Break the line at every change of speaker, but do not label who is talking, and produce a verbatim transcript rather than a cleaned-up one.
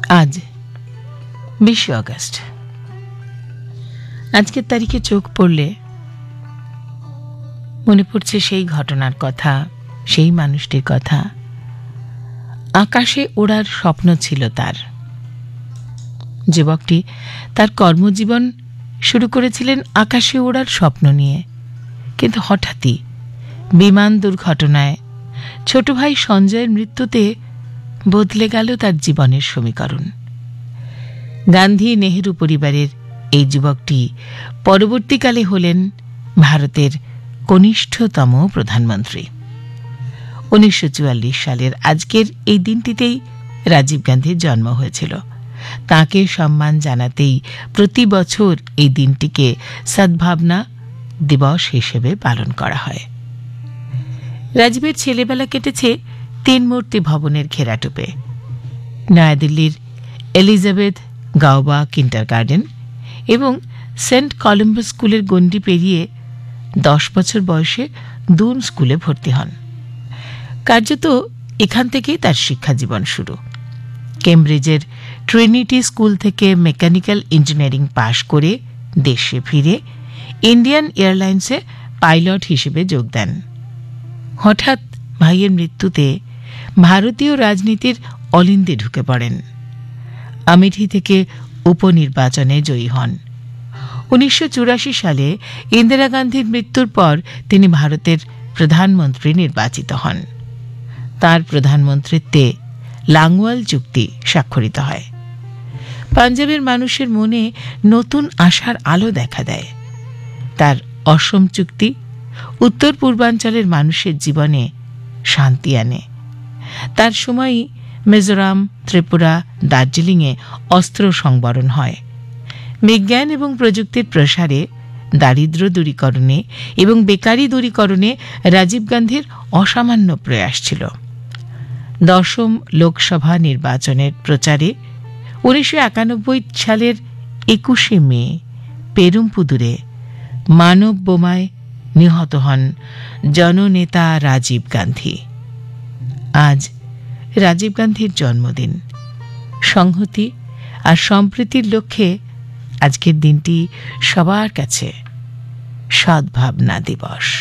আজ বিশে অগস্ট। আজকের তারিখে চোখ পড়লে মনে পড়ছে সেই ঘটনার কথা, সেই মানুষটির কথা। আকাশে ওড়ার স্বপ্ন ছিল তার। যুবকটি তার কর্মজীবন শুরু করেছিলেন আকাশে ওড়ার স্বপ্ন নিয়ে, কিন্তু হঠাৎই বিমান দুর্ঘটনায় ছোট ভাই সঞ্জয়ের মৃত্যুতে বদলে গেল তার জীবনের সমীকরণ। গান্ধী নেহেরু পরিবারের এই যুবকটি পরবর্তীকালে হলেন ভারতের কনিষ্ঠতম প্রধানমন্ত্রী। উনিশশো চুয়াল্লিশ সালের আজকের এই দিনটিতেই রাজীব গান্ধীর জন্ম হয়েছিল। তাকে সম্মান জানাতেই প্রতি বছর এই দিনটিকে সদ্ভাবনা দিবস হিসেবে পালন করা হয়। রাজীবের ছেলেবেলা কেটেছে তিন মূর্তি ভবনের ঘেরাটোপে। নয়াদিল্লির এলিজাবেথ গাওবা কিন্ডারগার্টেন এবং সেন্ট কলম্বাস স্কুলের গণ্ডি পেরিয়ে দশ বছর বয়সে দুন স্কুলে ভর্তি হন। কার্যত এখান থেকেই তার শিক্ষা জীবন শুরু। কেমব্রিজের ট্রিনিটি স্কুল থেকে মেকানিক্যাল ইঞ্জিনিয়ারিং পাশ করে দেশে ফিরে ইন্ডিয়ান এয়ারলাইন্সে পাইলট হিসেবে যোগ দেন। হঠাৎ ভাইয়ের মৃত্যুতে ভারতীয় রাজনীতির অলিন্দে ঢুকে পড়েন। আমেঠি থেকে উপনির্বাচনে জয়ী হন। উনিশশো চুরাশি সালে ইন্দিরা গান্ধীর মৃত্যুর পর তিনি ভারতের প্রধানমন্ত্রী নির্বাচিত হন। তার প্রধানমন্ত্রীত্বে লাঙ্গওয়াল চুক্তি স্বাক্ষরিত হয়। পাঞ্জাবের মানুষের মনে নতুন আশার আলো দেখা দেয়। তার অসম চুক্তি উত্তর পূর্বাঞ্চলের মানুষের জীবনে শান্তি আনে। তার সময়ই মিজোরাম, ত্রিপুরা, দার্জিলিংয়ে অস্ত্র সংবরণ হয়। বিজ্ঞান এবং প্রযুক্তির প্রসারে, দারিদ্র দূরীকরণে এবং বেকারি দূরীকরণে রাজীব গান্ধীর অসামান্য প্রয়াস ছিল। দশম লোকসভা নির্বাচনের প্রচারে উনিশশো একানব্বই সালের একুশে মে পেরুমপুদুরে মানব বোমায় নিহত হন জননেতা রাজীব গান্ধী। আজ রাজীব গান্ধীর জন্মদিন। সংহতি আর সম্প্রীতির লক্ষ্যে আজকের দিনটি সবার কাছে সদ্ভাবনা দিবস।